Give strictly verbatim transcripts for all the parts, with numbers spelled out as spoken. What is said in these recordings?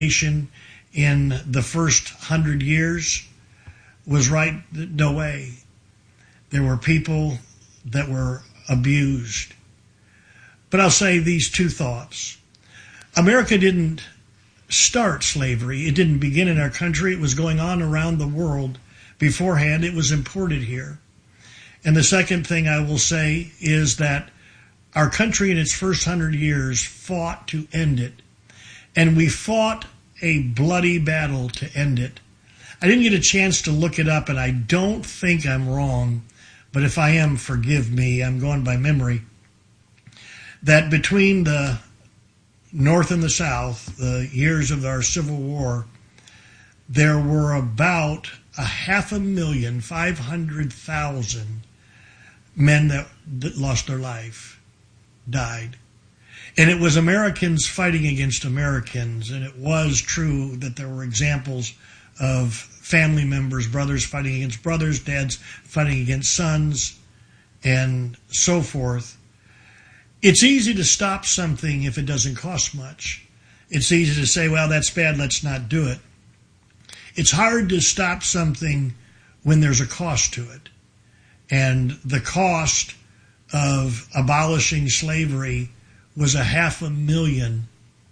nation in the first hundred years was right. No way. There were people that were abused. But I'll say these two thoughts. America didn't start slavery. It didn't begin in our country. It was going on around the world beforehand. It was imported here. And the second thing I will say is that our country in its first hundred years fought to end it. And we fought a bloody battle to end it. I didn't get a chance to look it up, and I don't think I'm wrong, but if I am, forgive me. I'm going by memory. That between the North and the South, the years of our Civil War, there were about a half a million, five hundred thousand men that, that lost their life, died. And it was Americans fighting against Americans, and it was true that there were examples of family members, brothers fighting against brothers, dads fighting against sons, and so forth. It's easy to stop something if it doesn't cost much. It's easy to say, well, that's bad, let's not do it. It's hard to stop something when there's a cost to it. And the cost of abolishing slavery was a half a million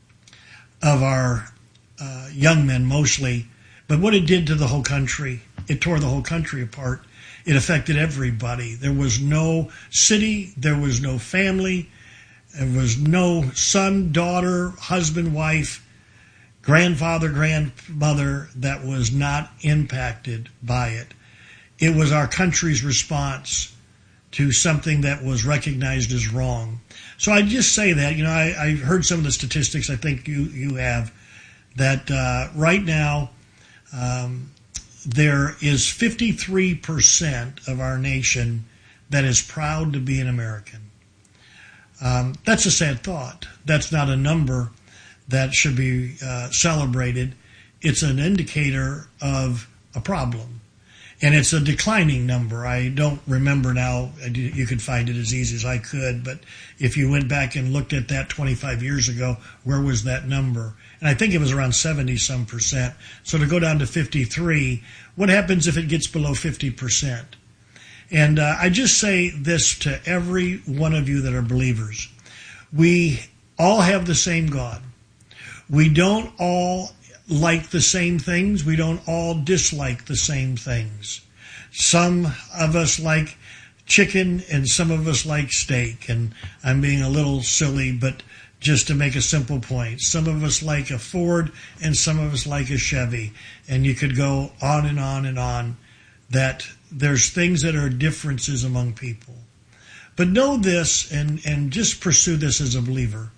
of our uh, young men mostly. But what it did to the whole country, it tore the whole country apart. It affected everybody. There was no city, there was no family, there was no son, daughter, husband, wife, grandfather, grandmother that was not impacted by it. It was our country's response to something that was recognized as wrong. So I just say that, you know, I, I heard some of the statistics, I think you, you have, that uh, right now um, there is fifty-three percent of our nation that is proud to be an American. Um, that's a sad thought. That's not a number that should be uh, celebrated. It's an indicator of a problem. And it's a declining number. I don't remember now. You could find it as easy as I could. But if you went back and looked at that twenty-five years ago, where was that number? And I think it was around seventy some percent. So to go down to fifty-three, what happens if it gets below fifty percent? And uh, I just say this to every one of you that are believers. We all have the same God. We don't all like the same things. We don't all dislike the same things. Some of us like chicken and some of us like steak. And I'm being a little silly, but just to make a simple point. Some of us like a Ford and some of us like a Chevy. And you could go on and on and on, that there's things that are differences among people. But know this, and, and just pursue this as a believer.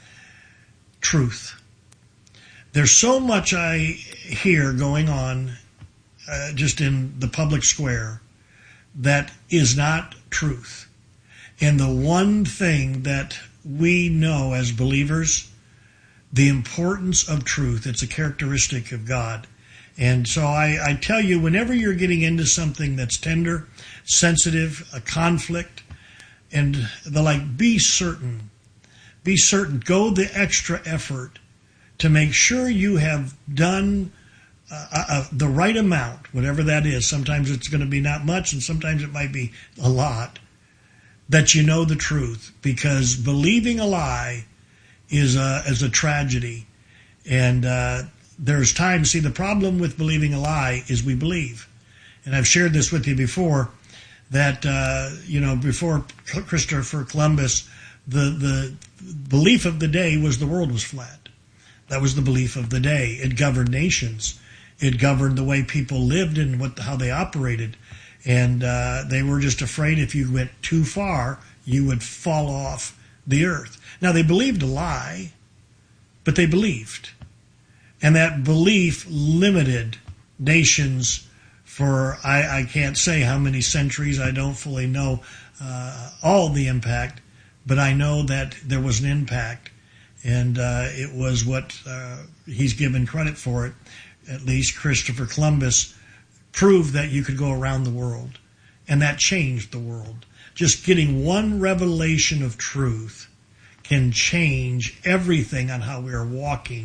Truth. There's so much I hear going on uh, just in the public square that is not truth. And the one thing that we know as believers, the importance of truth, it's a characteristic of God. And so I, I tell you, whenever you're getting into something that's tender, sensitive, a conflict, and the like, be certain, be certain, go the extra effort to make sure you have done uh, uh, the right amount, whatever that is. Sometimes it's going to be not much, and sometimes it might be a lot, that you know the truth. Because believing a lie is a, is a tragedy. And uh, there's times, see, the problem with believing a lie is we believe. And I've shared this with you before, that, uh, you know, before Christopher Columbus, the, the belief of the day was the world was flat. That was the belief of the day. It governed nations. It governed the way people lived and what how they operated. And uh, they were just afraid if you went too far, you would fall off the earth. Now, they believed a lie, but they believed. And that belief limited nations for, I, I can't say how many centuries. I don't fully know uh, all the impact, but I know that there was an impact. And uh, it was what uh, he's given credit for it. At least Christopher Columbus proved that you could go around the world. And that changed the world. Just getting one revelation of truth can change everything on how we are walking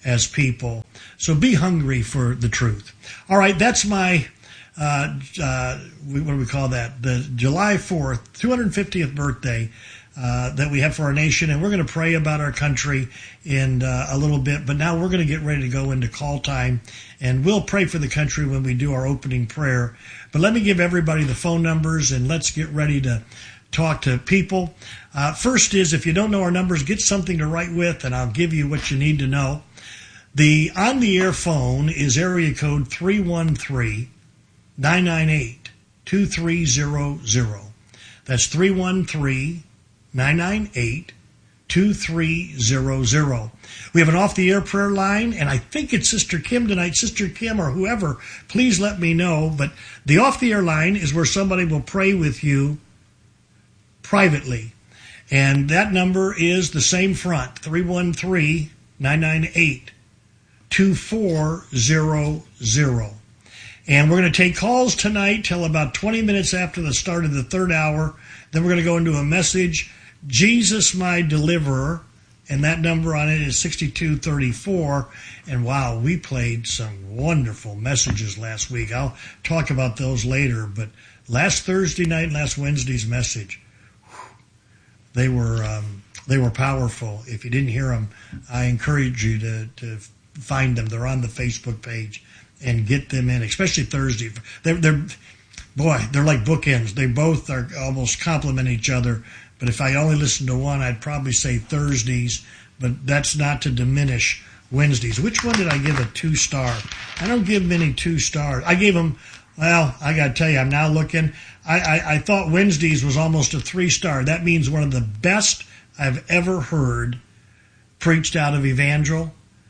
as people. So be hungry for the truth. All right, that's my, uh, uh, what do we call that? The July fourth, two hundred fiftieth birthday uh, that we have for our nation. And we're going to pray about our country in uh, a little bit. But now we're going to get ready to go into call time. And we'll pray for the country when we do our opening prayer. But let me give everybody the phone numbers, and let's get ready to talk to people. Uh, first is, if you don't know our numbers, get something to write with, and I'll give you what you need to know. The on-the-air phone is area code three one three, nine nine eight, two three zero zero. That's three one three, nine nine eight, two three zero zero. We have an off-the-air prayer line, and I think it's Sister Kim tonight. Sister Kim or whoever, please let me know. But the off-the-air line is where somebody will pray with you privately. And that number is the same front, three one three, nine nine eight, two four zero zero. And we're going to take calls tonight till about twenty minutes after the start of the third hour. Then we're going to go into a message, Jesus my Deliverer, and that number on it is sixty-two thirty-four. And wow, we played some wonderful messages last week. I'll talk about those later, but last Thursday night and last Wednesday's message, They were um, they were powerful. If you didn't hear them, I encourage you to, to find them. They're on the Facebook page and get them in, especially Thursday. They're, they're boy, they're like bookends. They both are almost complement each other. But if I only listened to one, I'd probably say Thursdays. But that's not to diminish Wednesdays. Which one did I give a two star? I don't give many two stars. I gave them. Well, I got to tell you, I'm now looking. I, I, I thought Wednesdays was almost a three-star. That means one of the best I've ever heard preached out of Evangel.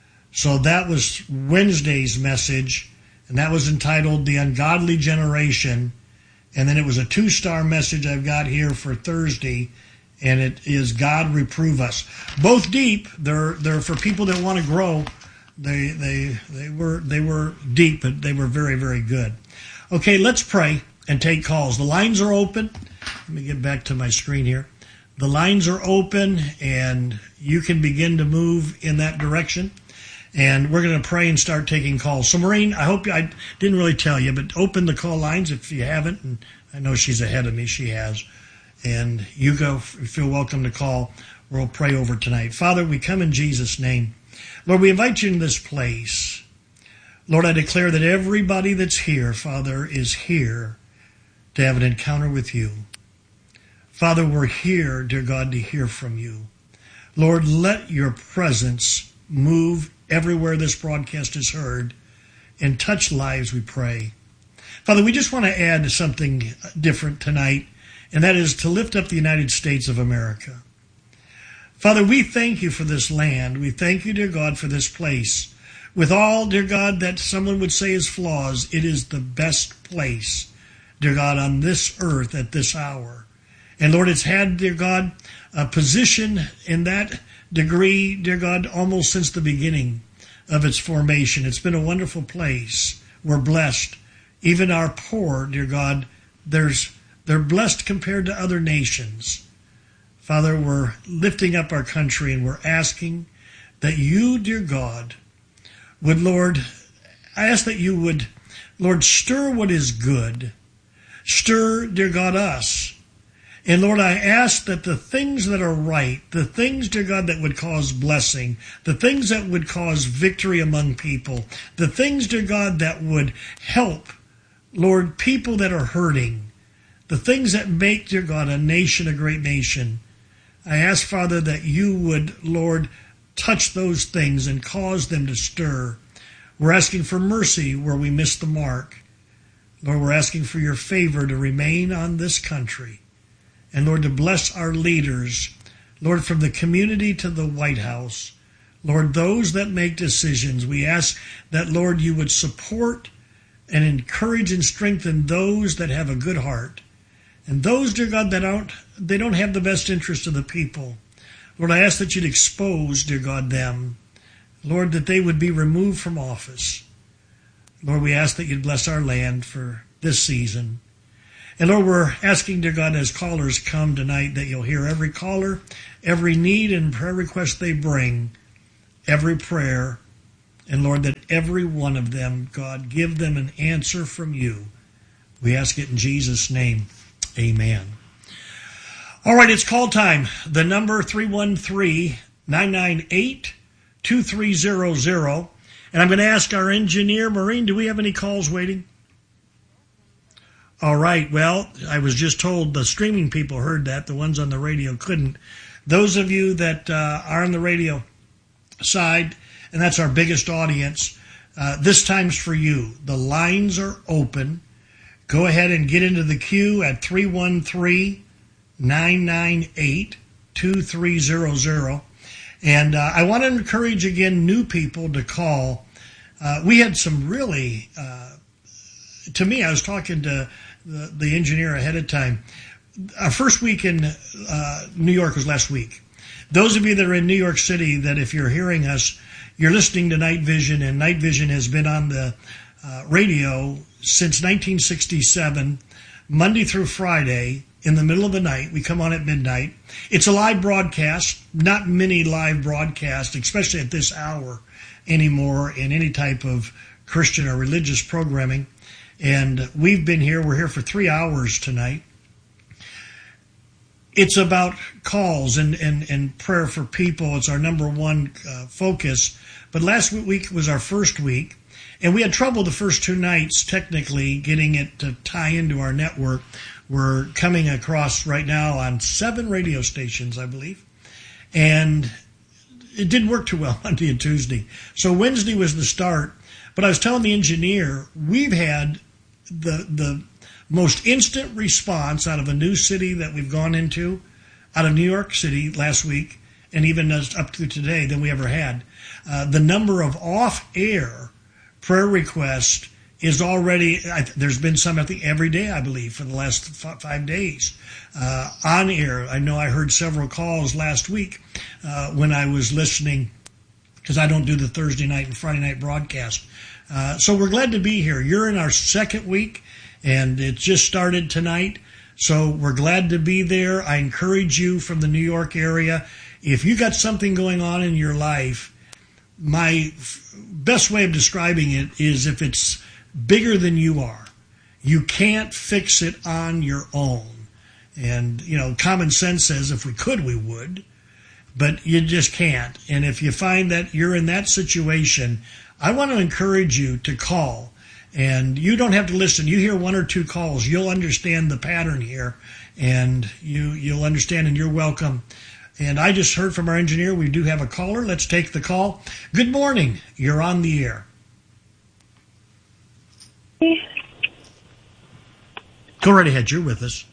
So that was Wednesday's message, and that was entitled The Ungodly Generation. And then it was a two-star message I've got here for Thursday, and it is God Reprove Us. Both deep. They're they're for people that want to grow. They they they were they were deep, but they were very, very good. Okay, let's pray and take calls. The lines are open. Let me get back to my screen here. The lines are open, and you can begin to move in that direction. And we're going to pray and start taking calls. So, Maureen, I hope you, I didn't really tell you, but open the call lines if you haven't. And I know she's ahead of me. She has. And you go, feel welcome to call. We'll pray over tonight. Father, we come in Jesus' name. Lord, we invite you in this place. Lord, I declare that everybody that's here, Father, is here to have an encounter with you. Father, we're here, dear God, to hear from you. Lord, let your presence move everywhere this broadcast is heard and touch lives, we pray. Father, we just want to add something different tonight, and that is to lift up the United States of America. Father, we thank you for this land. We thank you, dear God, for this place. With all, dear God, that someone would say is flaws, it is the best place, dear God, on this earth at this hour. And Lord, it's had, dear God, a position in that degree, dear God, almost since the beginning of its formation. It's been a wonderful place. We're blessed. Even our poor, dear God, there's, they're blessed compared to other nations. Father, we're lifting up our country, and we're asking that you, dear God, would, Lord, I ask that you would, Lord, stir what is good. Stir, dear God, us. And Lord, I ask that the things that are right, the things, dear God, that would cause blessing, the things that would cause victory among people, the things, dear God, that would help, Lord, people that are hurting, the things that make, dear God, a nation a great nation. I ask, Father, that you would, Lord, touch those things and cause them to stir. We're asking for mercy where we missed the mark. Lord, we're asking for your favor to remain on this country. And Lord, to bless our leaders, Lord, from the community to the White House. Lord, those that make decisions, we ask that, Lord, you would support and encourage and strengthen those that have a good heart. And those, dear God, that don't, they don't have the best interest of the people. Lord, I ask that you'd expose, dear God, them. Lord, that they would be removed from office. Lord, we ask that you'd bless our land for this season. And Lord, we're asking, dear God, as callers come tonight, that you'll hear every caller, every need and prayer request they bring, every prayer, And Lord, that every one of them, God, give them an answer from you. We ask it in Jesus' name. Amen. All right, it's call time. The number three one three, nine nine eight, two three zero zero. And I'm going to ask our engineer, Maureen, do we have any calls waiting? All right, well, I was just told the streaming people heard that. The ones on the radio couldn't. Those of you that uh, are on the radio side, and that's our biggest audience, uh, this time's for you. The lines are open. Go ahead and get into the queue at three one three, nine nine eight, two three zero zero. And uh, I want to encourage, again, new people to call. Uh, we had some really, uh, to me, I was talking to the, the engineer ahead of time. Our first week in uh, New York was last week. Those of you that are in New York City, that if you're hearing us, you're listening to Night Vision, and Night Vision has been on the uh, radio since nineteen sixty-seven, Monday through Friday, in the middle of the night. We come on at midnight. It's a live broadcast, not many live broadcasts, especially at this hour anymore, in any type of Christian or religious programming. And we've been here, we're here for three hours tonight. It's about calls and, and, and prayer for people. It's our number one uh, focus. But last week was our first week, and we had trouble the first two nights technically getting it to tie into our network. We're coming across right now on seven radio stations, I believe, and it didn't work too well Monday and Tuesday. So Wednesday was the start. But I was telling the engineer, we've had the the most instant response out of a new city that we've gone into, out of New York City last week, and even up to today, than we ever had. Uh, the number of off-air prayer requests is already, I, there's been some I think every day, I believe, for the last f- five days. Uh, on air, I know I heard several calls last week uh, when I was listening, because I don't do the Thursday night and Friday night broadcast. Uh, so we're glad to be here. You're in our second week, and it just started tonight. So we're glad to be there. I encourage you from the New York area, if you got something going on in your life, my f- best way of describing it is if it's bigger than you are, you can't fix it on your own. And, you know, common sense says if we could, we would, but you just can't. And if you find that you're in that situation, I want to encourage you to call. And you don't have to listen. You hear one or two calls, you'll understand the pattern here, and you, you'll understand, and you're welcome. And I just heard from our engineer, we do have a caller. Let's take the call. Good morning. You're on the air. Go right ahead. You're with us.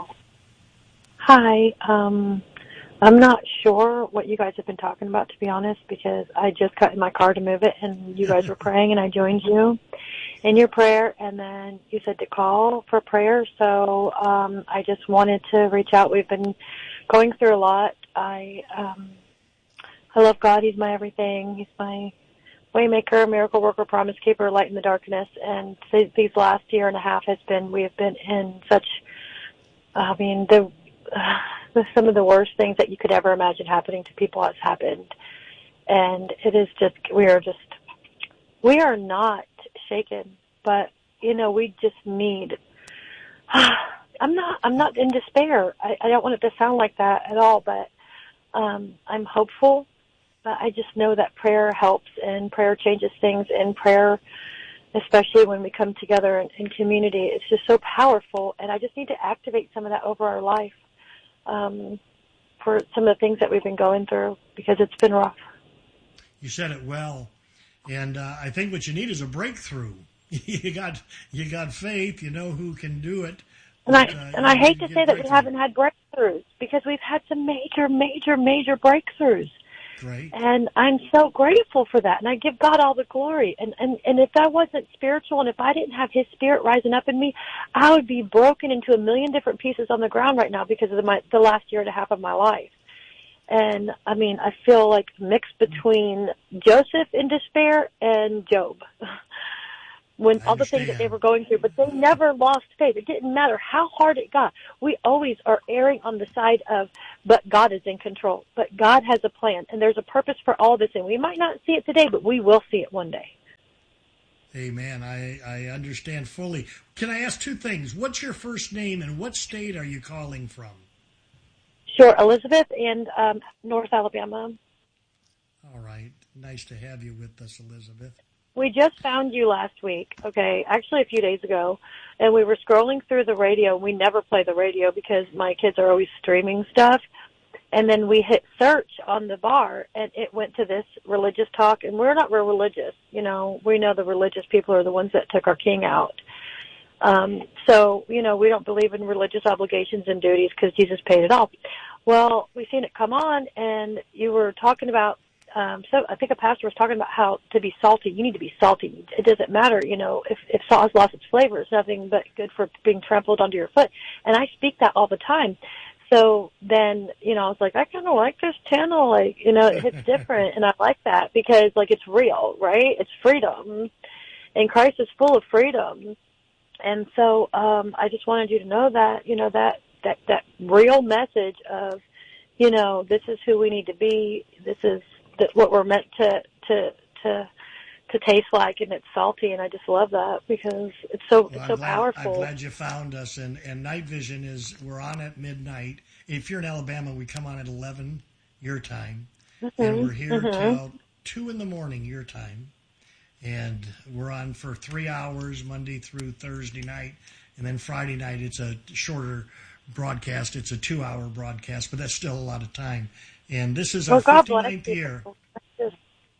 Hi. Um, I'm not sure what you guys have been talking about, to be honest, because I just got in my car to move it, and you guys were praying, and I joined you in your prayer, and then you said to call for prayer. So um, I just wanted to reach out. We've been going through a lot. I um, I love God. He's my everything. He's my waymaker, miracle worker, promise keeper, light in the darkness. And these last year and a half has been, we have been in such, I mean, the, uh, some of the worst things that you could ever imagine happening to people has happened. And it is just, we are just, we are not shaken, but, you know, we just need, I'm not, I'm not in despair. I, I don't want it to sound like that at all, but um, I'm hopeful. I just know that prayer helps, and prayer changes things, and prayer, especially when we come together in, in community, it's just so powerful, and I just need to activate some of that over our life um, for some of the things that we've been going through, because it's been rough. You said it well, and uh, I think what you need is a breakthrough. you got you got faith, you know who can do it. And but, I uh, and I hate to say that we haven't had breakthroughs, because we've had some major, major, major breakthroughs. Right. And I'm so grateful for that, and I give God all the glory. And, and, and if I wasn't spiritual, and if I didn't have His Spirit rising up in me, I would be broken into a million different pieces on the ground right now because of the, my, the last year and a half of my life. And, I mean, I feel like mixed between Joseph in despair and Job. when I all the things that they understand. were going through, but they never lost faith. It didn't matter how hard it got. We always are erring on the side of, but God is in control. But God has a plan, and there's a purpose for all this, and we might not see it today, but we will see it one day. Amen. I, I understand fully. Can I ask two things? What's your first name, and what state are you calling from? Sure, Elizabeth and um, North Alabama. All right. Nice to have you with us, Elizabeth. We just found you last week, okay, actually a few days ago, and we were scrolling through the radio. We never play the radio because my kids are always streaming stuff. And then we hit search on the bar, and it went to this religious talk, and we're not real religious. You know, we know the religious people are the ones that took our king out. Um, so, you know, we don't believe in religious obligations and duties because Jesus paid it all. Well, we seen it come on, and you were talking about Um, so I think a pastor was talking about how to be salty, you need to be salty. It doesn't matter, you know, if, if salt has lost its flavor, it's nothing but good for being trampled under your foot. And I speak that all the time. So then, you know, I was like, I kind of like this channel, like, you know, it hits different. And I like that because, like, it's real, right? It's freedom. And Christ is full of freedom. And so um, I just wanted you to know that, you know, that, that, that real message of, you know, this is who we need to be. This is that what we're meant to, to, to, to taste like, and it's salty. And I just love that because it's so, Well, it's I'm so glad, powerful. I'm glad you found us. And, and Night Vision is, we're on at midnight. If you're in Alabama, we come on at eleven your time. Mm-hmm. And we're here mm-hmm. till two in the morning your time. And we're on for three hours Monday through Thursday night. And then Friday night, it's a shorter broadcast. It's a two-hour broadcast, but that's still a lot of time. And this is our well, fifty-ninth year. I just,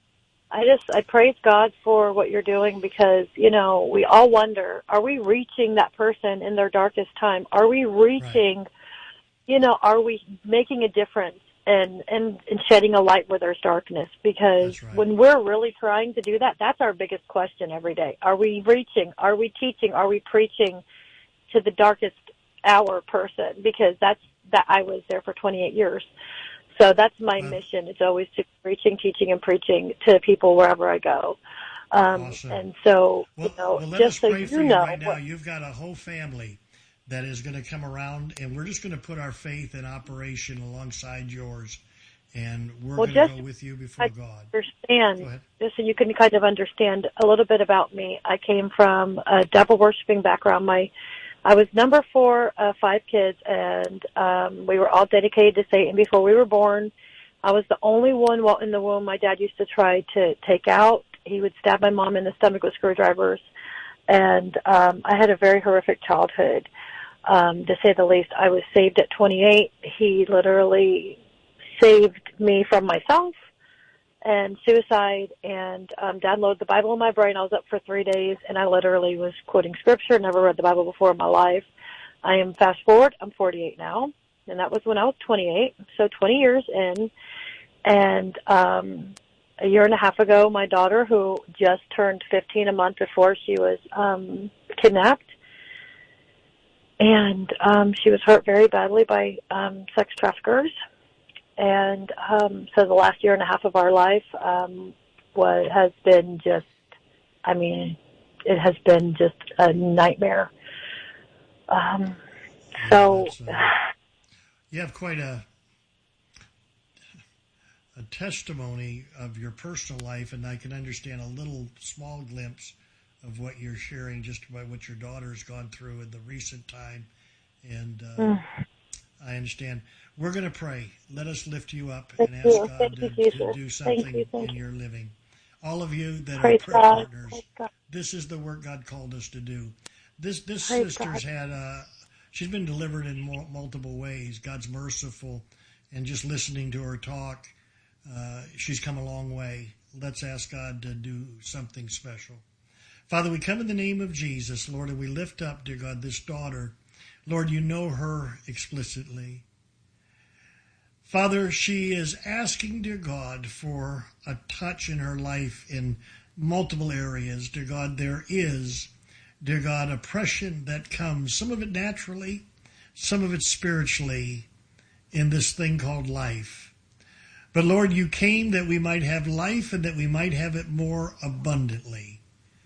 I just, I praise God for what you're doing because, you know, we all wonder, are we reaching that person in their darkest time? Are we reaching, right. you know, are we making a difference and, and, and shedding a light where there's darkness? Because right. when we're really trying to do that, that's our biggest question every day. Are we reaching? Are we teaching? Are we preaching to the darkest hour person? Because that's, that I was there for twenty-eight years. So that's my wow. mission. It's always to preaching, teaching, and preaching to people wherever I go. Um, awesome. And so, well, you know, well, let just us so pray you for you know, right now. You've got a whole family that is going to come around, and we're just going to put our faith in operation alongside yours, and we're well, going to go with you before I God. Understand, just so you can kind of understand a little bit about me. I came from a devil worshiping background. My I was number four of five kids, and um, we were all dedicated to Satan before we were born. I was the only one while in the womb my dad used to try to take out. He would stab my mom in the stomach with screwdrivers, and um, I had a very horrific childhood, um, to say the least. I was saved at twenty-eight. He literally saved me from myself and suicide, and um, Dad loaded the Bible in my brain. I was up for three days, and I literally was quoting scripture. Never read the Bible before in my life. I am fast forward. I'm forty-eight now, and that was when I was twenty-eight, so twenty years in. And um, a year and a half ago, my daughter, who just turned fifteen a month before, she was um, kidnapped, and um, she was hurt very badly by um, sex traffickers. And um, so the last year and a half of our life um, was has been just, I mean, it has been just a nightmare. Um, so uh, you have quite a a testimony of your personal life, and I can understand a little small glimpse of what you're sharing just by what your daughter has gone through in the recent time. And uh, mm. I understand. We're going to pray. Let us lift you up Thank and ask you. God Thank to, you, to do something you, in your living. All of you that Praise are prayer God. partners, this is the work God called us to do. This this Praise sister's God. had, uh, she's been delivered in mo- multiple ways. God's merciful, and just listening to her talk, uh, she's come a long way. Let's ask God to do something special. Father, we come in the name of Jesus, Lord, and we lift up, dear God, this daughter. Lord, you know her explicitly. Father, she is asking, dear God, for a touch in her life in multiple areas. Dear God, there is, dear God, oppression that comes, some of it naturally, some of it spiritually, in this thing called life. But Lord, you came that we might have life and that we might have it more abundantly.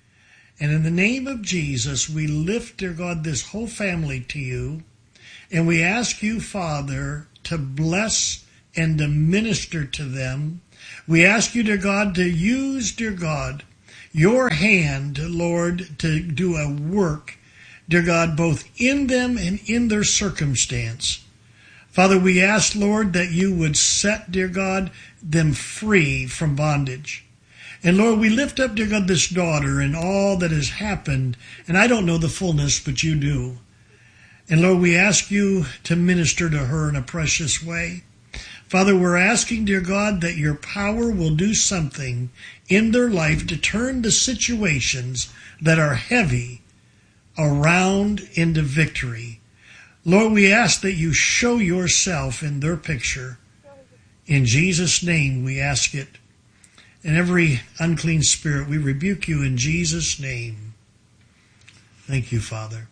And in the name of Jesus, we lift, dear God, this whole family to you. And we ask you, Father, to bless and to minister to them. We ask you, dear God, to use, dear God, your hand, Lord, to do a work, dear God, both in them and in their circumstance. Father, we ask, Lord, that you would set, dear God, them free from bondage. And Lord, we lift up, dear God, this daughter and all that has happened. And I don't know the fullness, but you do. And Lord, we ask you to minister to her in a precious way. Father, we're asking, dear God, that your power will do something in their life to turn the situations that are heavy around into victory. Lord, we ask that you show yourself in their picture. In Jesus' name we ask it. And every unclean spirit, we rebuke you in Jesus' name. Thank you, Father.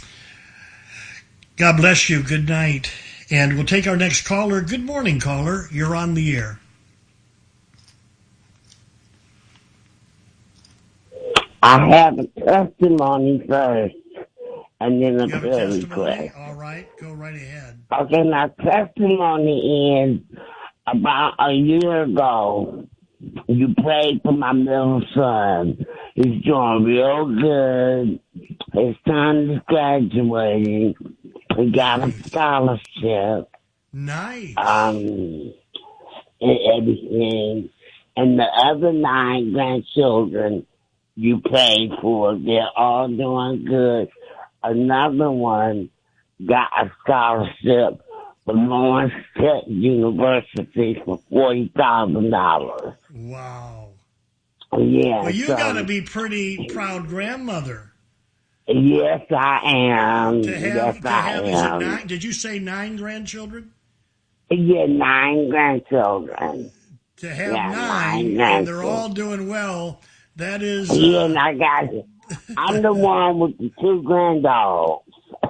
God bless you. Good night. And we'll take our next caller. Good morning, caller. You're on the air. I have a testimony first, and then a You have a prayer testimony? request. All right. Go right ahead. Okay, my testimony is about a year ago, you prayed for my middle son. He's doing real good. His son is graduating. He got a scholarship. Nice. Um, and everything. And the other nine grandchildren you prayed for, they're all doing good. Another one got a scholarship from Lawrence Tech University for forty thousand dollars. Wow. Yeah. Well, you so, got to be pretty proud grandmother. Yes, I am. To have, yes, to I have, is it am. nine, did you say nine grandchildren? Yeah, nine grandchildren. To have Yeah, nine, nine and they're grandchildren. all doing well, that is... Uh, Yeah, and I got, I'm the one with the two granddogs.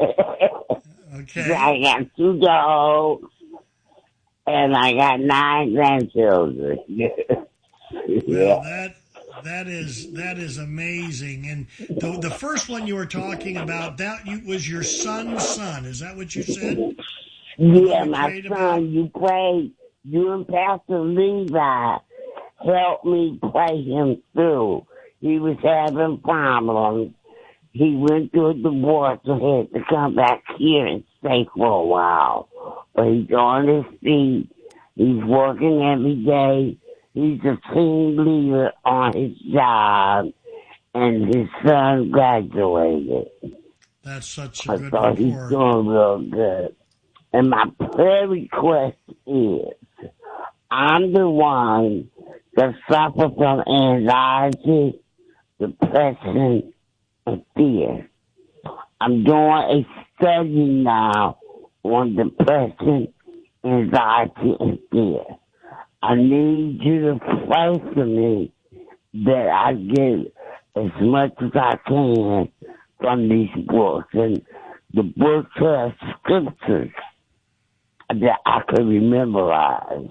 okay. I got two dogs, and I got nine grandchildren. Well, yeah. that that is that is amazing. And the the first one you were talking about, that you, was your son's son. Is that what you said? Yeah, you my prayed son, about? you prayed, you and Pastor Levi helped me pray him through. He was having problems. He went through a divorce and had to come back here and stay for a while. But he's on his feet. He's working every day. He's a team leader on his job. And his son graduated. That's such a good So he's report. doing real good. And my prayer request is, I'm the one that suffers from anxiety, depression, and fear. I'm doing a study now on depression, anxiety, and fear. I need you to pray for me that I get as much as I can from these books. And the books have scriptures that I can memorize.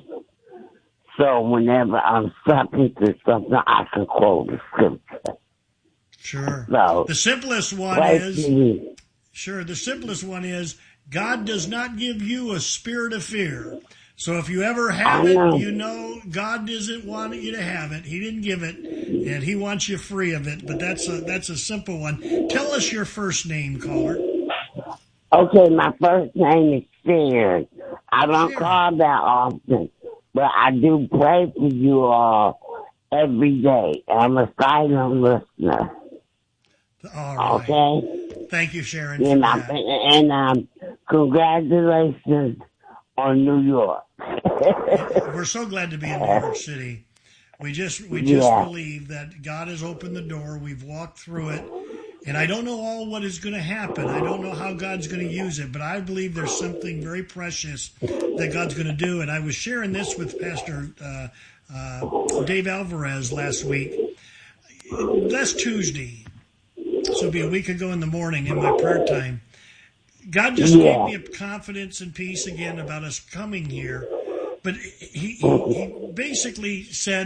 So whenever I'm suffering to something, I can quote the scripture. Sure. So, The simplest one pray is, for me. sure, the simplest one is, God does not give you a spirit of fear. So if you ever have I know. it, you know God doesn't want you to have it. He didn't give it, and He wants you free of it. But that's a that's a simple one. Tell us your first name, caller. Okay, my first name is Sharon. I don't Sharon. call that often, but I do pray for you all every day. I'm a silent listener. All right. Okay? Thank you, Sharon, for And, I, that. and um, congratulations on New York. We're so glad to be in New York City. We just we just Yeah. believe that God has opened the door. We've walked through it. And I don't know all what is going to happen. I don't know how God's going to use it, but I believe there's something very precious that God's going to do. And I was sharing this with Pastor uh, uh, Dave Alvarez last week. Last Tuesday, so it'll be a week ago in the morning in my prayer time, God just Yeah. gave me a confidence and peace again about us coming here. But he, he, he basically said,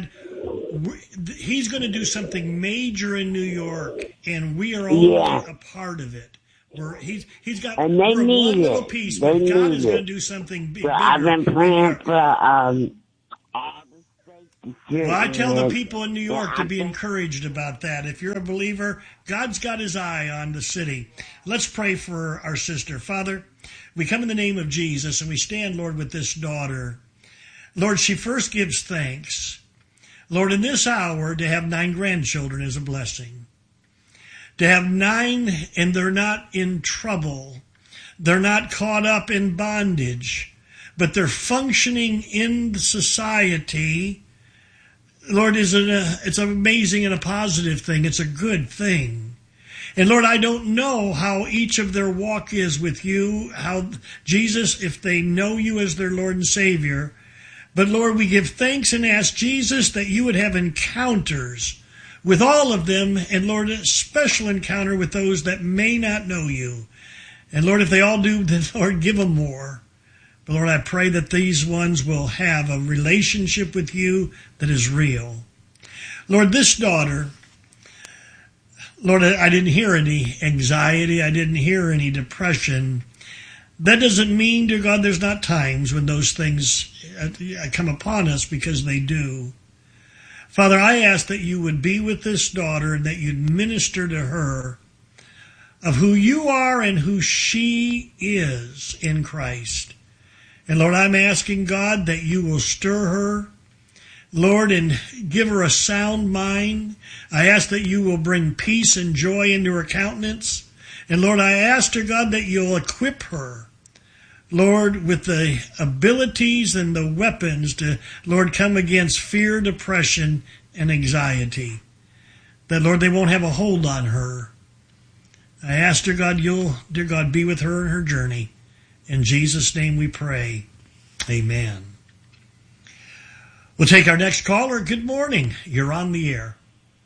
he's going to do something major in New York, and we are only Yeah. a part of it. We're, he's he's got And they we're one need little it. piece, They but God need is going to it. do something big, So I've bigger. been praying for um all the safety. Well, I tell the shit. people in New Yeah, York to I've be been- encouraged about that. If you're a believer, God's got his eye on the city. Let's pray for our sister. Father, we come in the name of Jesus, and we stand, Lord, with this daughter. Lord, she first gives thanks. Lord, in this hour, to have nine grandchildren is a blessing. To have nine, and they're not in trouble. They're not caught up in bondage, but they're functioning in society. Lord, is it a, it's amazing and a positive thing. It's a good thing. And Lord, I don't know how each of their walk is with you, how Jesus, if they know you as their Lord and Savior. But Lord, we give thanks and ask Jesus that you would have encounters with all of them, and Lord, a special encounter with those that may not know you. And Lord, if they all do, then Lord, give them more. But Lord, I pray that these ones will have a relationship with you that is real. Lord, this daughter, Lord, I didn't hear any anxiety. I didn't hear any depression. That doesn't mean, dear God, there's not times when those things come upon us, because they do. Father, I ask that you would be with this daughter and that you'd minister to her of who you are and who she is in Christ. And Lord, I'm asking, God, that you will stir her, Lord, and give her a sound mind. I ask that you will bring peace and joy into her countenance. And Lord, I ask, dear God, that you'll equip her, Lord, with the abilities and the weapons to, Lord, come against fear, depression, and anxiety. That, Lord, they won't have a hold on her. I ask, dear God, you'll, dear God, be with her in her journey. In Jesus' name we pray. Amen. We'll take our next caller. Good morning. You're on the air.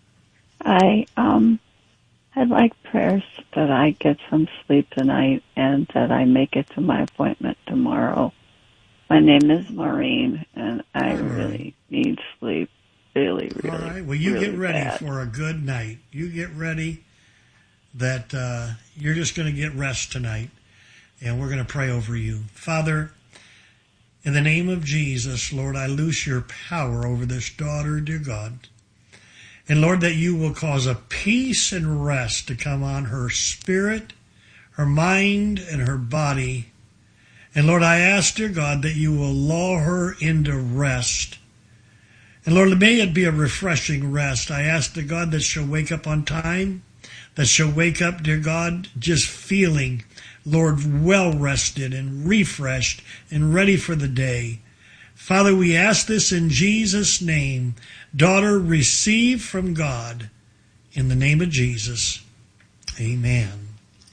I, um, I'd like prayers that I get some sleep tonight and that I make it to my appointment tomorrow. My name is Maureen, and I Hi, Maureen. really need sleep. Really, really, All right. Well, you really get ready bad. for a good night. You get ready that uh, you're just going to get rest tonight, and we're going to pray over you. Father, in the name of Jesus, Lord, I loose your power over this daughter, dear God. And Lord, that you will cause a peace and rest to come on her spirit, her mind, and her body. And Lord, I ask, dear God, that you will lull her into rest. And Lord, may it be a refreshing rest. I ask, dear God, that she'll wake up on time, that she'll wake up, dear God, just feeling, Lord, well rested and refreshed and ready for the day. Father, we ask this in Jesus' name. Daughter, receive from God in the name of Jesus. Amen.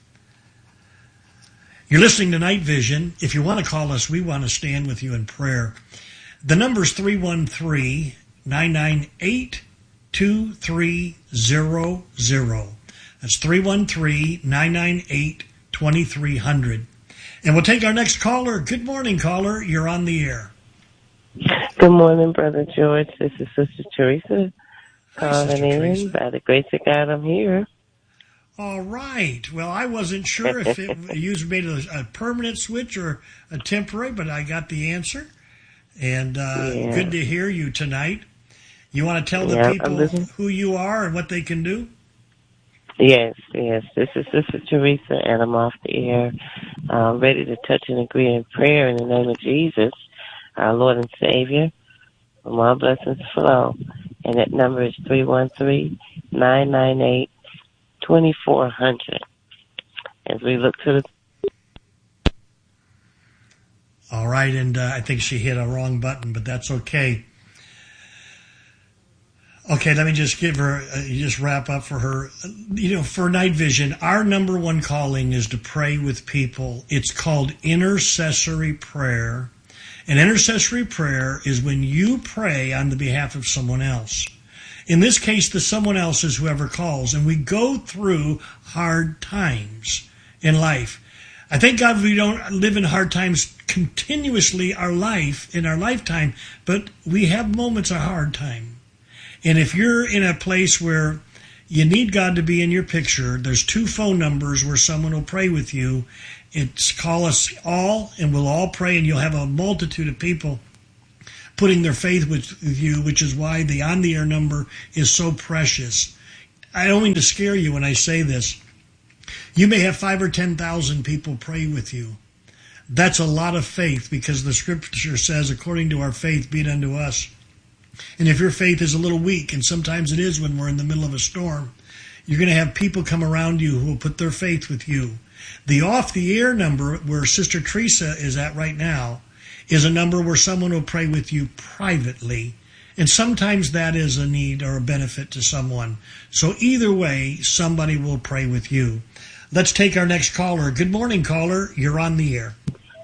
You're listening to Night Vision. If you want to call us, we want to stand with you in prayer. The number is three one three, nine nine eight, two three zero zero. That's three one three, nine nine eight, two three zero zero. And we'll take our next caller. Good morning, caller. You're on the air. Good morning, Brother George. This is Sister Teresa Hi, calling Sister in. Teresa. By the grace of God, I'm here. All right. Well, I wasn't sure if it, you made a, a permanent switch or a temporary, but I got the answer. And uh, Yeah. good to hear you tonight. You want to tell the Yeah, I'm people listening. who you are and what they can do? Yes, yes. This is Sister Teresa, and I'm off the air, uh, ready to touch and agree in prayer in the name of Jesus, our Lord and Savior. From our blessings flow. And that number is three one three, nine nine eight, two four zero zero. As we look to the All right, and uh, I think she hit a wrong button, but that's okay. Okay, let me just give her, uh, just wrap up for her. You know, for Night Vision, our number one calling is to pray with people. It's called intercessory prayer. And intercessory prayer is when you pray on the behalf of someone else. In this case, the someone else is whoever calls. And we go through hard times in life. I thank God we don't live in hard times continuously our life, in our lifetime, but we have moments of hard time. And if you're in a place where you need God to be in your picture, there's two phone numbers where someone will pray with you. It's call us all, and we'll all pray, and you'll have a multitude of people putting their faith with you, which is why the on-the-air number is so precious. I don't mean to scare you when I say this. You may have five or ten thousand people pray with you. That's a lot of faith, because the Scripture says, according to our faith, be it unto us. And if your faith is a little weak, and sometimes it is when we're in the middle of a storm, you're going to have people come around you who will put their faith with you. The off-the-air number, where Sister Teresa is at right now, is a number where someone will pray with you privately. And sometimes that is a need or a benefit to someone. So either way, somebody will pray with you. Let's take our next caller. Good morning, caller. You're on the air.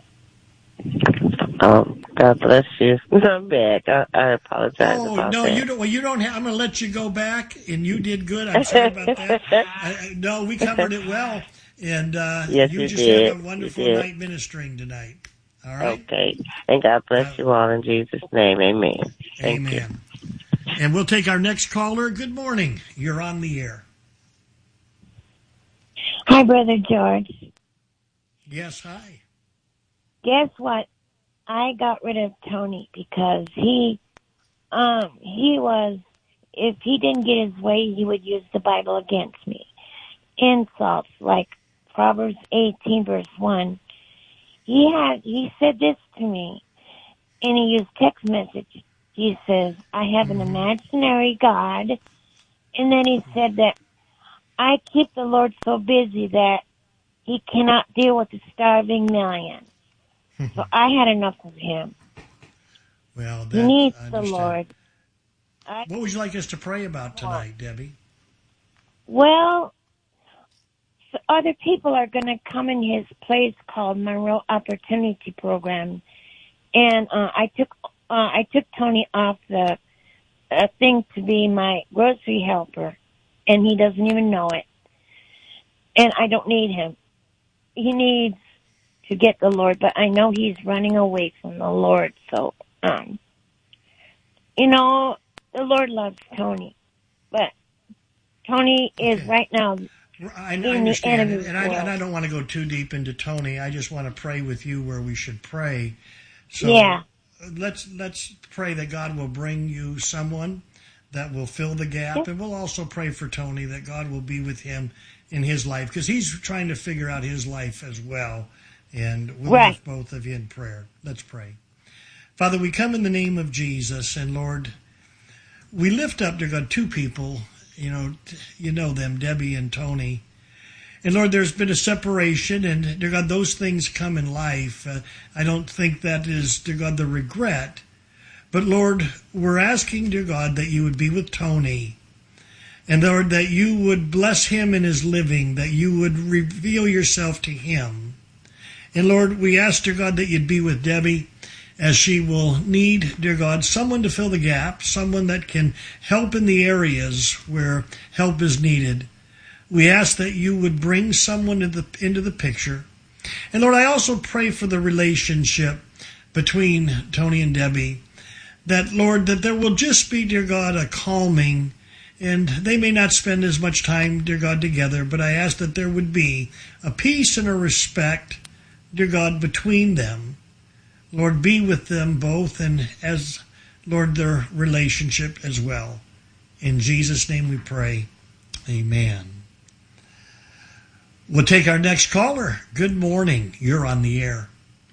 Um, God bless you. I'm back. I, I apologize oh, about no, that. you don't. Well, you don't have. I'm going to let you go back, and you did good. I'm sorry about that. I, I, no, we covered it well, and uh, yes, you, you just did. had a wonderful You did. night ministering tonight. All right. Okay, and God bless Uh, you all in Jesus' name. Amen. Thank Amen. You. And we'll take our next caller. Good morning. You're on the air. Hi, Brother George. Yes, hi. Guess what? I got rid of Tony because he, um, he was, if he didn't get his way, he would use the Bible against me. Insults, like Proverbs eighteen, verse one. He had, he said this to me, and he used text message. He says, I have an imaginary God. And then he said that I keep the Lord so busy that he cannot deal with the starving million. So I had enough of him. Well, that, He needs I the understand. Lord. I, What would you like us to pray about tonight, Debbie? well, so other people are going to come in his place called Monroe Opportunity Program, and uh, I took uh, I took Tony off the uh, thing to be my grocery helper, and he doesn't even know it. And I don't need him. He needs to get the Lord, but I know he's running away from the Lord. So, um, you know, the Lord loves Tony, but Tony is Okay. right now I, I in the understand, enemy's and I, world. and I don't want to go too deep into Tony. I just want to pray with you where we should pray. So Yeah. let's let's pray that God will bring you someone that will fill the gap, Yeah. and we'll also pray for Tony that God will be with him in his life, because he's trying to figure out his life as well. And we'll Right. lift both of you in prayer. Let's pray. Father, we come in the name of Jesus, and Lord, we lift up, dear God, two people. You know, you know them, Debbie and Tony. And Lord, there's been a separation, and dear God, those things come in life. Uh, I don't think that is, dear God, the regret. But Lord, we're asking, dear God, that you would be with Tony. And Lord, that you would bless him in his living, that you would reveal yourself to him. And Lord, we ask, dear God, that you'd be with Debbie as she will need, dear God, someone to fill the gap, someone that can help in the areas where help is needed. We ask that you would bring someone into the, into the picture. And Lord, I also pray for the relationship between Tony and Debbie, that, Lord, that there will just be, dear God, a calming, and they may not spend as much time, dear God, together, but I ask that there would be a peace and a respect, dear God, between them. Lord, be with them both, and as, Lord, their relationship as well. In Jesus' name we pray. Amen. We'll take our next caller. Good morning. You're on the air.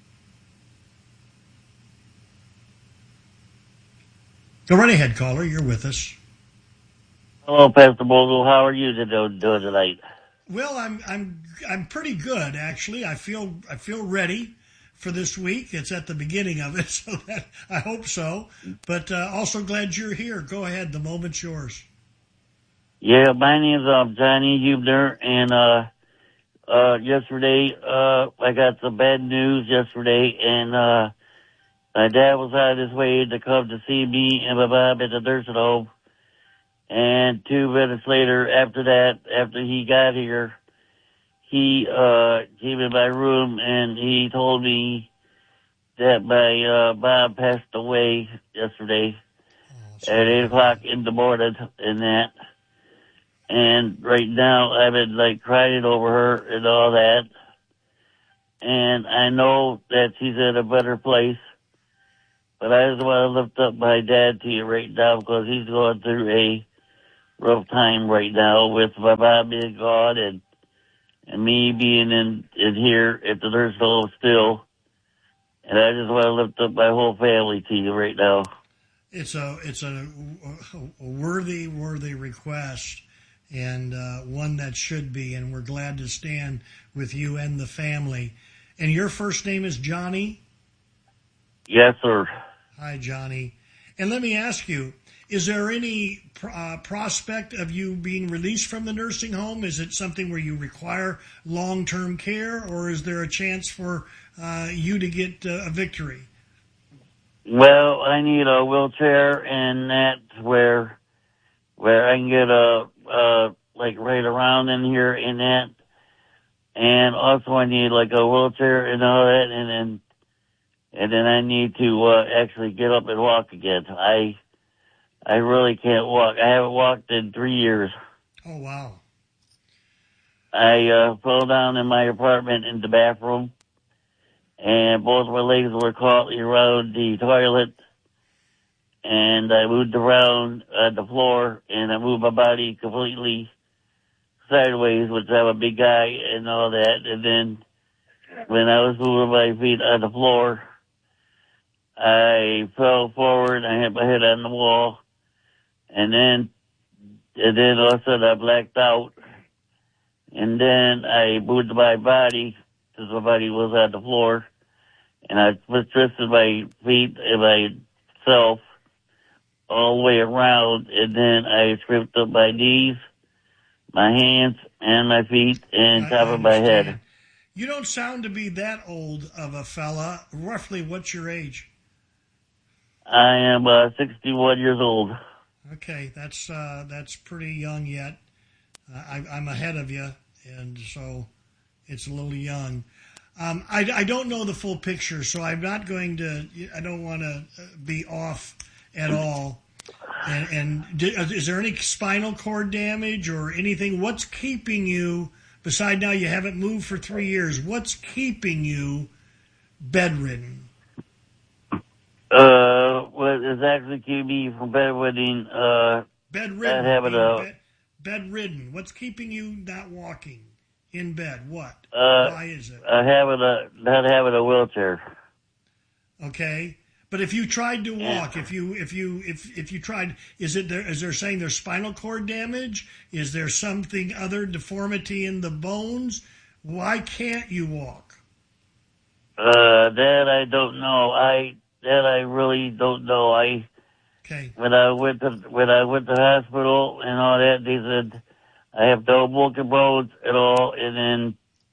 Go right ahead, caller. You're with us. Hello, Pastor Bogle. How are you doing tonight? Well, I'm I'm I'm pretty good, actually. I feel I feel ready for this week. It's at the beginning of it, so that I hope so. But uh, also glad you're here. Go ahead. The moment's yours. Yeah, my name's um, Johnny Hubner, and uh, uh, yesterday uh, I got some bad news yesterday, and uh, my dad was on his way to come to see me and my mom at the nursing home. And two minutes later, after that, after he got here, he uh, came in my room and he told me that my uh, mom passed away yesterday. Oh, at eight o'clock in the morning and that. And right now I've been like crying over her and all that. And I know that she's in a better place. But I just want to lift up my dad to you right now because he's going through a rough time right now with my mom being gone and, and me being in, in here at the nursing home still. And I just want to lift up my whole family to you right now. It's a it's a, a worthy, worthy request, and uh, one that should be, and we're glad to stand with you and the family. And your first name is Johnny? Yes, sir. Hi, Johnny. And let me ask you, is there any uh, prospect of you being released from the nursing home? Is it something where you require long-term care, or is there a chance for uh, you to get uh, a victory? Well, I need a wheelchair, and that's where where I can get a uh, like right around in here in that. And also I need like a wheelchair and all that, and then and then I need to uh, actually get up and walk again. I I really can't walk. I haven't walked in three years. Oh, wow. I uh, fell down in my apartment in the bathroom, and both my legs were caught around the toilet, and I moved around on the floor, and I moved my body completely sideways, which I'm a big guy and all that. And then when I was moving my feet on the floor, I fell forward, I hit my head on the wall, and then, and then all of a sudden I blacked out, and then I moved my body, because my body was on the floor, and I twisted my feet and myself all the way around, and then I scraped up my knees, my hands, and my feet, and I top of my head. You don't sound to be that old of a fella. Roughly, what's your age? I am uh, sixty-one years old. Okay, that's uh, that's pretty young yet. Uh, I, I'm ahead of you, and so it's a little young. Um, I, I don't know the full picture, so I'm not going to. I don't want to be off at all. And, and is there any spinal cord damage or anything? What's keeping you? Besides, now you haven't moved for three years. What's keeping you bedridden? Uh, what is actually keeping me from bedridden? Uh, bedridden. Having a, bed, bedridden. What's keeping you not walking in bed? What? Uh, Why is it? Uh, having a not having a wheelchair. Okay, but if you tried to walk, if you if you if if you tried, is it there? Is there saying there's spinal cord damage? Is there something other deformity in the bones? Why can't you walk? Uh, that I don't know. I. That I really don't know. I okay. When I went to when I went to the hospital and all that, they said I have no broken bones at all, and then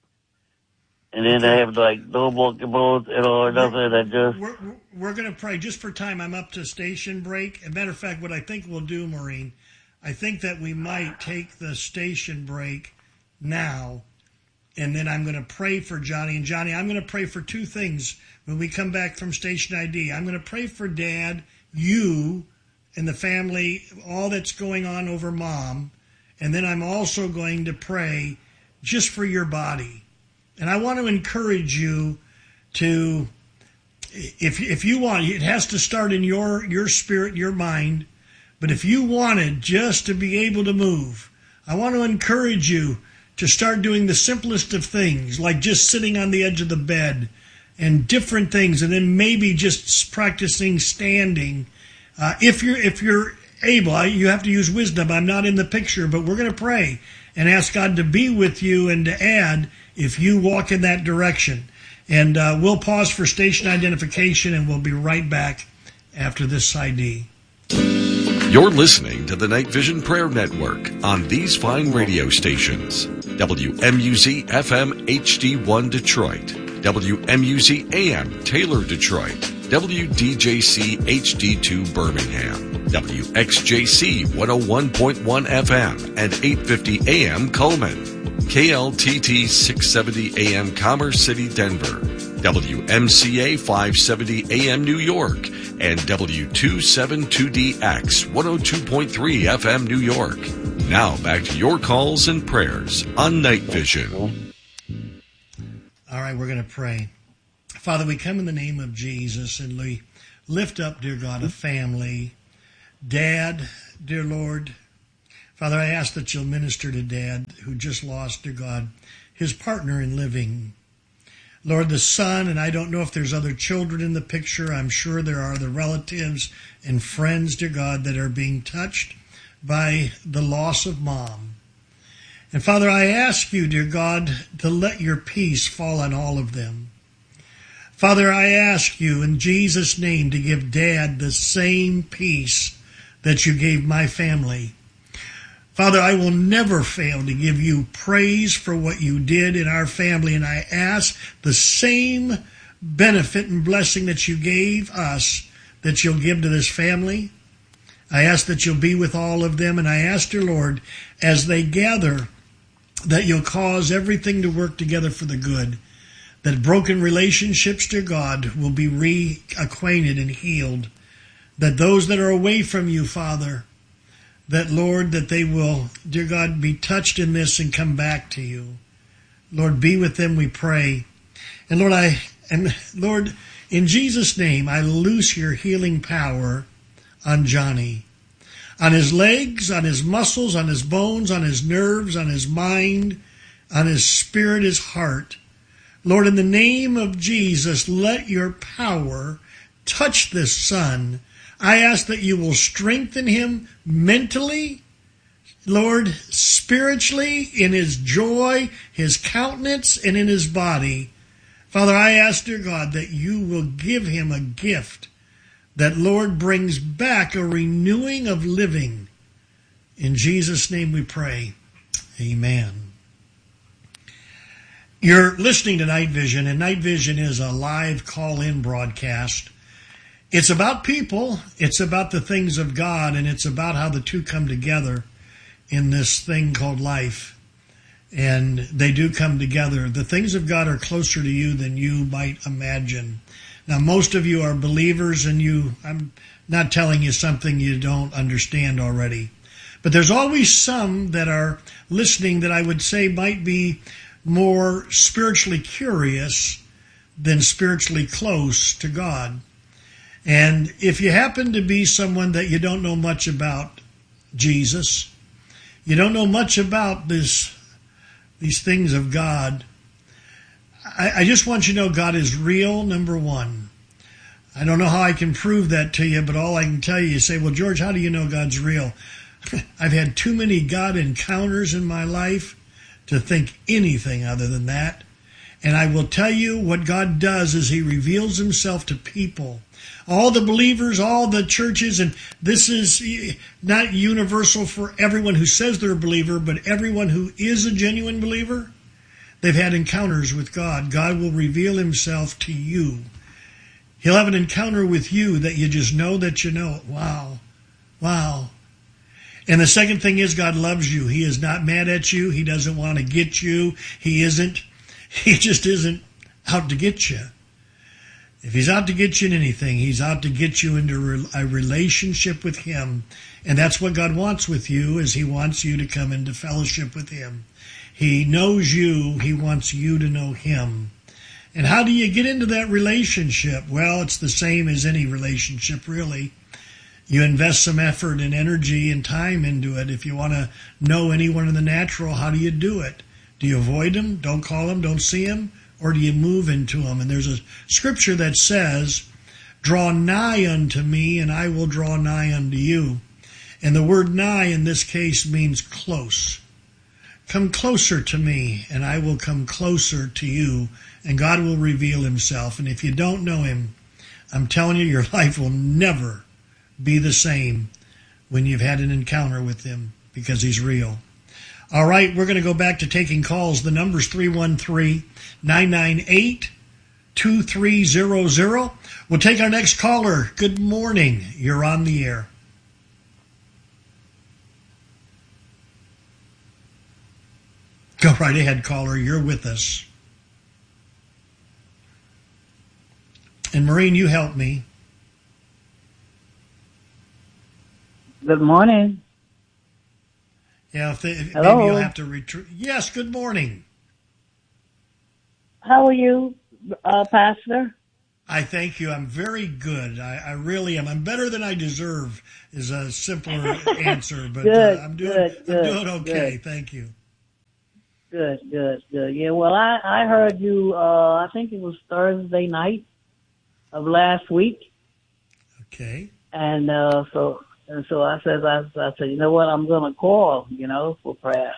and then okay. I have like no broken bones at all or nothing. We're, I just we're we're gonna pray just for time. I'm up to station break. As a matter of fact, what I think we'll do, Maureen, I think that we might take the station break now. And then I'm going to pray for Johnny. And Johnny, I'm going to pray for two things when we come back from Station I D. I'm going to pray for Dad, you, and the family, all that's going on over Mom. And then I'm also going to pray just for your body. And I want to encourage you to, if if you want, it has to start in your, your spirit, your mind. But if you wanted just to be able to move, I want to encourage you to start doing the simplest of things, like just sitting on the edge of the bed and different things, and then maybe just practicing standing. Uh, if you're if you're able, I, you have to use wisdom. I'm not in the picture, but we're going to pray and ask God to be with you and to add if you walk in that direction. And uh, we'll pause for station identification, and we'll be right back after this I D. You're listening to the Night Vision Prayer Network on these fine radio stations. W M U Z F M H D one Detroit, W M U Z A M Taylor Detroit, W D J C H D two Birmingham, W X J C one oh one point one F M and eight fifty A M Coleman, K L T T six seventy A M Commerce City, Denver, W M C A five seventy A M New York, and W two seventy-two D X one oh two point three F M New York. Now back to your calls and prayers on Night Vision. All right, we're going to pray. Father, we come in the name of Jesus and we lift up, dear God, a family. Dad, dear Lord, Father, I ask that you'll minister to Dad, who just lost, dear God, his partner in living. Lord, the son, and I don't know if there's other children in the picture. I'm sure there are the relatives and friends, dear God, that are being touched by the loss of mom. And Father, I ask you, dear God, to let your peace fall on all of them. Father, I ask you in Jesus' name to give Dad the same peace that you gave my family. Father, I will never fail to give you praise for what you did in our family, and I ask the same benefit and blessing that you gave us, that you'll give to this family. I ask that you'll be with all of them, and I ask, dear Lord, as they gather, that you'll cause everything to work together for the good, that broken relationships, dear God, will be reacquainted and healed, that those that are away from you, Father, that, Lord, that they will, dear God, be touched in this and come back to you. Lord, be with them, we pray. And Lord, I and Lord, in Jesus' name, I loose your healing power on Johnny, on his legs, on his muscles, on his bones, on his nerves, on his mind, on his spirit, his heart. Lord, in the name of Jesus, let your power touch this son. I ask that you will strengthen him mentally, Lord, spiritually, in his joy, his countenance, and in his body. Father, I ask, dear God, that you will give him a gift that, Lord, brings back a renewing of living. In Jesus' name we pray. Amen. You're listening to Night Vision, and Night Vision is a live call-in broadcast. It's about people, it's about the things of God, and it's about how the two come together in this thing called life. And they do come together. The things of God are closer to you than you might imagine. Now, most of you are believers, and you, I'm not telling you something you don't understand already. But there's always some that are listening that I would say might be more spiritually curious than spiritually close to God. And if you happen to be someone that you don't know much about Jesus, you don't know much about this, these things of God, I, I just want you to know God is real, number one. I don't know how I can prove that to you, but all I can tell you, you say, well, George, how do you know God's real? I've had too many God encounters in my life to think anything other than that. And I will tell you what God does is he reveals himself to people. All the believers, all the churches, and this is not universal for everyone who says they're a believer, but everyone who is a genuine believer, they've had encounters with God. God will reveal himself to you. He'll have an encounter with you that you just know that you know it. Wow. Wow. And the second thing is God loves you. He is not mad at you. He doesn't want to get you. He isn't. He just isn't out to get you. If he's out to get you in anything, he's out to get you into a relationship with him. And that's what God wants with you, is he wants you to come into fellowship with him. He knows you. He wants you to know him. And how do you get into that relationship? Well, it's the same as any relationship, really. You invest some effort and energy and time into it. If you want to know anyone in the natural, how do you do it? Do you avoid them? Don't call them? Don't see them? Or do you move into them? And there's a scripture that says, draw nigh unto me, and I will draw nigh unto you. And the word nigh in this case means close. Come closer to me, and I will come closer to you, and God will reveal himself. And if you don't know him, I'm telling you, your life will never be the same when you've had an encounter with him, because he's real. All right, we're going to go back to taking calls. The number's three one three, nine nine eight, two three zero zero. We'll take our next caller. Good morning. You're on the air. Go right ahead, caller. You're with us. And Maureen, you help me. Good morning. Yeah, if, they, if Hello. maybe you'll have to retreat. Yes, good morning. How are you, uh, Pastor? I thank you. I'm very good. I, I really am. I'm better than I deserve is a simpler answer, but good, uh, I'm doing good, I'm good, doing okay. Good. Thank you. Good, good, good. Yeah, well, I, I heard you, uh, I think it was Thursday night of last week. Okay. And, uh, so, and so I said, I, I said, you know what, I'm going to call, you know, for prayer.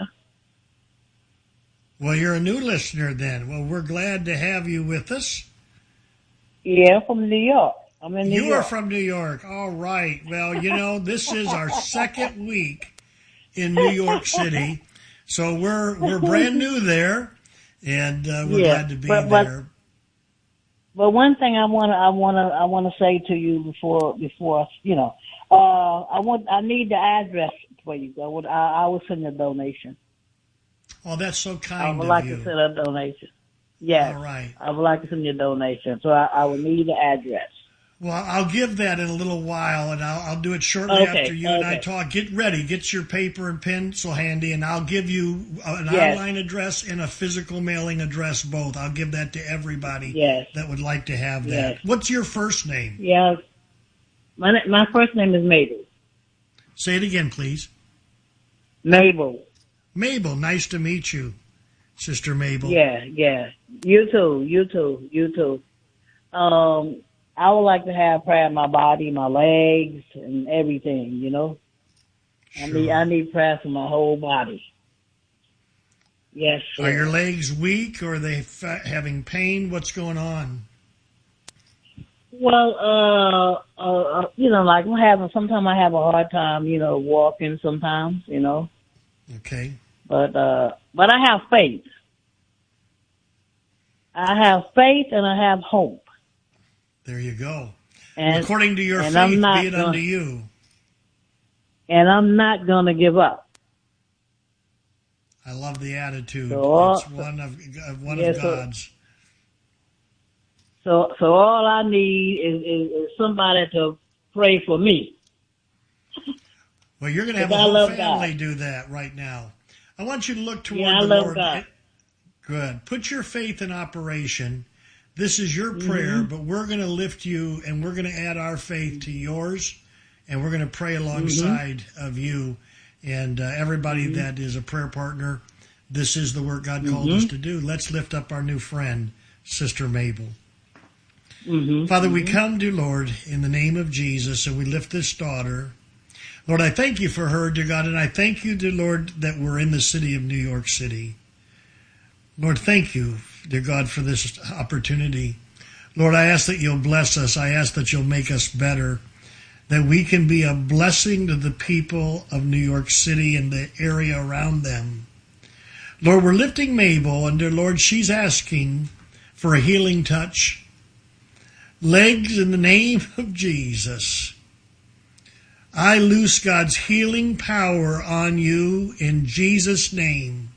Well, you're a new listener then. Well, we're glad to have you with us. Yeah, from New York. I'm in New you York. You are from New York. All right. Well, you know, this is our second week in New York City. So we're we're brand new there, and uh, we're yeah, glad to be but, but, there. But one thing I want to I want to I want to say to you before before you know, uh, I want I need the address for you. I would I, I will send a donation. Oh, that's so kind I would of like you. to send a donation. Yes. All right. I would like to send you a donation, so I, I would need the address. Well, I'll give that in a little while, and I'll, I'll do it shortly okay, after you okay. and I talk. Get ready. Get your paper and pencil handy, and I'll give you an yes. online address and a physical mailing address both. I'll give that to everybody yes. that would like to have that. Yes. What's your first name? Yes. My, my first name is Mabel. Say it again, please. Mabel. Mabel, nice to meet you, Sister Mabel. Yeah, yeah. You too, you too, you too. Um... I would like to have prayer in my body, my legs, and everything, you know. Sure. I need I need prayer for my whole body. Yes. Sir. Are your legs weak, or are they fa- having pain? What's going on? Well, uh, uh, you know, like I'm having, sometimes I have a hard time, you know, walking sometimes, you know. Okay. But, uh, but I have faith. I have faith and I have hope. There you go. And, according to your faith, be it gonna, unto you. And I'm not going to give up. I love the attitude. So, it's one of one yeah, of God's. So, so all I need is, is, is somebody to pray for me. Well, you're going to have a whole family God. do that right now. I want you to look toward yeah, I the love Lord. God. Good. Put your faith in operation. This is your prayer, mm-hmm. but we're going to lift you, and we're going to add our faith to yours, and we're going to pray alongside mm-hmm. of you. And uh, everybody mm-hmm. that is a prayer partner, this is the work God mm-hmm. called us to do. Let's lift up our new friend, Sister Mabel. Mm-hmm. Father, mm-hmm. we come to, Lord, in the name of Jesus, and we lift this daughter. Lord, I thank you for her, dear God, and I thank you, dear Lord, that we're in the city of New York City. Lord, thank you, dear God, for this opportunity. Lord, I ask that you'll bless us. I ask that you'll make us better, that we can be a blessing to the people of New York City and the area around them. Lord, we're lifting Mabel, and dear Lord, she's asking for a healing touch. Legs in the name of Jesus. I loose God's healing power on you in Jesus' name.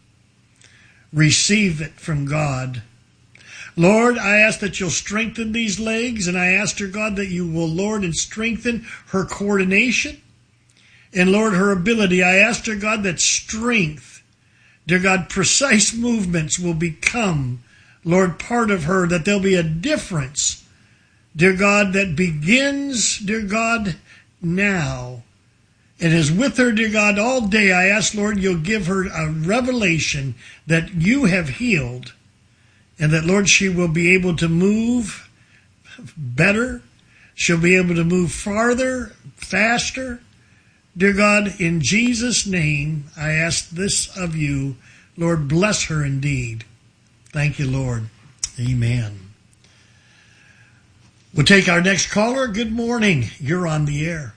Receive it from God. Lord, I ask that you'll strengthen these legs, and I ask, dear God, that you will, Lord, and strengthen her coordination and, Lord, her ability. I ask, dear God, that strength, dear God, precise movements will become, Lord, part of her, that there'll be a difference, dear God, that begins, dear God, now. And is with her, dear God, all day. I ask, Lord, you'll give her a revelation that you have healed, and that, Lord, she will be able to move better. She'll be able to move farther, faster. Dear God, in Jesus' name, I ask this of you. Lord, bless her indeed. Thank you, Lord. Amen. We'll take our next caller. Good morning. You're on the air.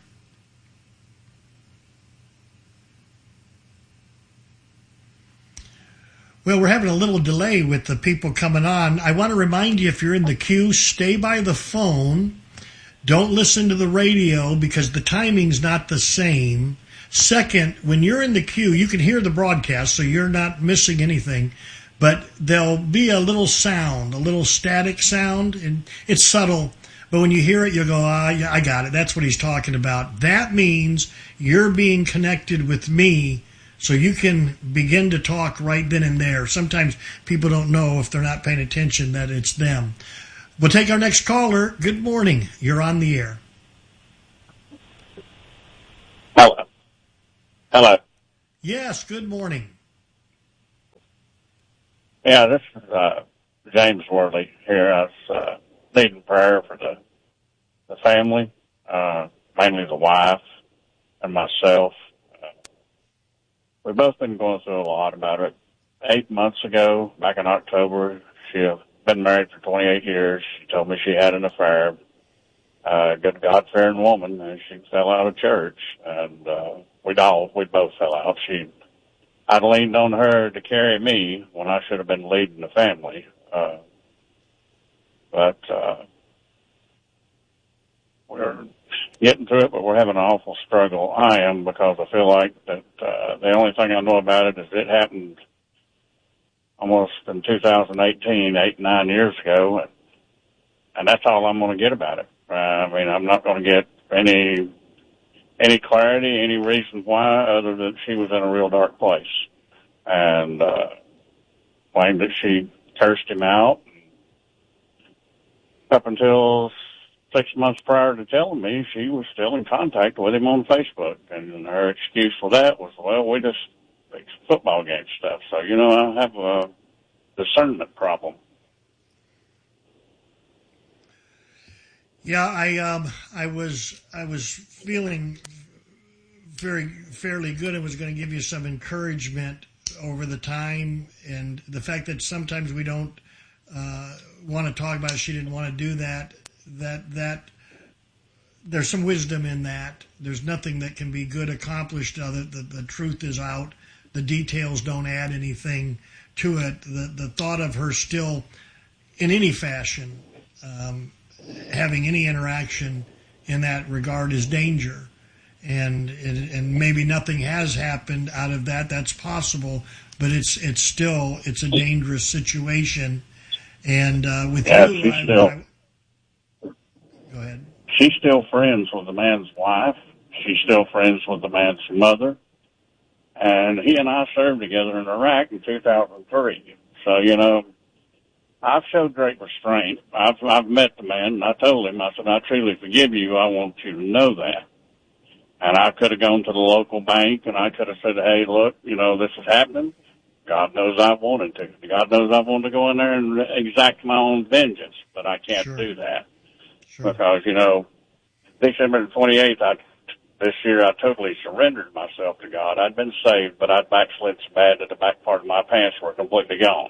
Well, we're having a little delay with the people coming on. I want to remind you, if you're in the queue, stay by the phone. Don't listen to the radio because the timing's not the same. Second, when you're in the queue, you can hear the broadcast, so you're not missing anything. But there'll be a little sound, a little static sound, and it's subtle. But when you hear it, you'll go, ah, yeah, I got it. That's what he's talking about. That means you're being connected with me, so you can begin to talk right then and there. Sometimes people don't know, if they're not paying attention, that it's them. We'll take our next caller. Good morning. You're on the air. Hello. Hello. Yes, good morning. Yeah, this is uh, James Worley here. I was uh, needing prayer for the the family, uh, mainly the wife and myself. Uh, we've both been going through a lot about it. Eight months ago, back in October, she had been married for twenty-eight years. She told me she had an affair. Uh, good God-fearing woman, and she fell out of church, and uh, we'd all, we both fell out. She, I'd leaned on her to carry me when I should have been leading the family. Uh, but, uh, we're getting through it, but we're having an awful struggle. I am, because I feel like that, uh, the only thing I know about it is it happened almost in two thousand eighteen, eight, nine years ago, and, and that's all I'm going to get about it. Uh, I mean, I'm not going to get any any clarity, any reason why, other than she was in a real dark place, and uh, claimed that she cursed him out. Up until six months prior to telling me, she was still in contact with him on Facebook, and her excuse for that was, well, we just fix football game stuff. So, you know, I have a discernment problem. Yeah, I um, I was I was feeling very fairly good. I was going to give you some encouragement over the time, and the fact that sometimes we don't uh, want to talk about it. She didn't want to do that. That that there's some wisdom in that. There's nothing that can be good accomplished other the, the truth is out. The details don't add anything to it. The the thought of her still, in any fashion, um, having any interaction in that regard is danger. And, and and maybe nothing has happened out of that. That's possible, but it's it's still it's a dangerous situation. And uh, with yeah, you, she's I, still, I, go ahead. She's still friends with the man's wife. She's still friends with the man's mother. And he and I served together in Iraq in two thousand three. So, you know, I've showed great restraint. I've, I've met the man, and I told him, I said, I truly forgive you. I want you to know that. And I could have gone to the local bank, and I could have said, hey, look, you know, this is happening. God knows I wanted to. God knows I wanted to go in there and exact my own vengeance, but I can't Sure. do that. Sure. Because, you know, December twenty-eighth, I, this year, I totally surrendered myself to God. I'd been saved, but I'd backslid so bad that the back part of my pants were completely gone.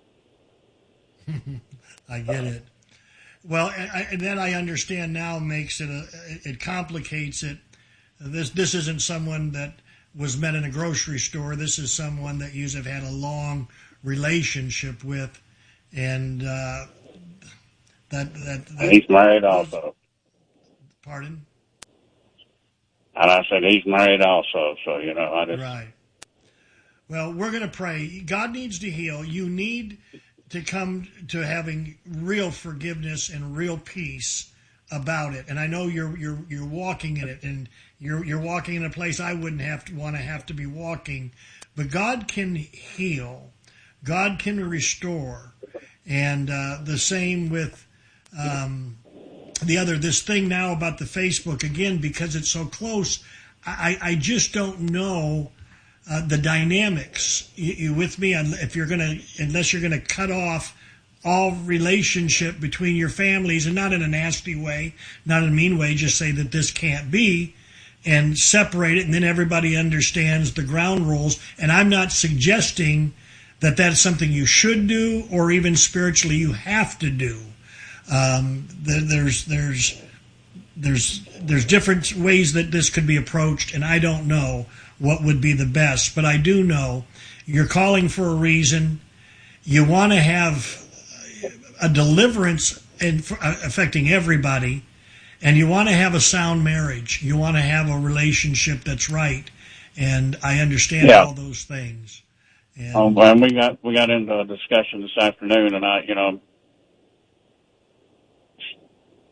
I get it. Well, I, and that I understand now makes it, a, it complicates it. This this isn't someone that was met in a grocery store. This is someone that you have had a long relationship with, and uh, that, that that. And he's married also. Pardon? And I said he's married also, so, you know, I just... Right. Well, we're going to pray. God needs to heal. You need to come to having real forgiveness and real peace about it. And I know you're you're you're walking in it, and you're you're walking in a place I wouldn't have to want to have to be walking. But God can heal. God can restore. And uh, the same with um, the other, this thing now about the Facebook, again, because it's so close, I, I just don't know uh, the dynamics. You, you with me? If you're going to, unless you're going to cut off all relationship between your families, and not in a nasty way, not in a mean way, just say that this can't be, and separate it, and then everybody understands the ground rules. And I'm not suggesting that that's something you should do, or even spiritually you have to do. Um, there, there's there's there's there's different ways that this could be approached, and I don't know what would be the best. But I do know you're calling for a reason. You want to have a deliverance in, affecting everybody, and you want to have a sound marriage. You want to have a relationship that's right, and I understand yeah. all those things. And, um, and we got we got into a discussion this afternoon, and I, you know,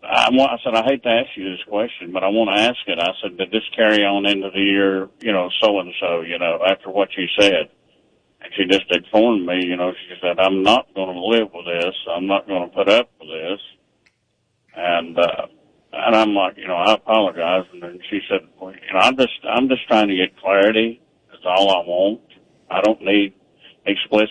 I, want, I said, I hate to ask you this question, but I want to ask it. I said, did this carry on into the year, you know, so-and-so, you know, after what you said? And she just informed me, you know, she said, I'm not going to live with this. I'm not going to put up with this. And, uh, and I'm like, you know, I apologize. And then she said, well, you know, I'm just, I'm just trying to get clarity. That's all I want. I don't need explicit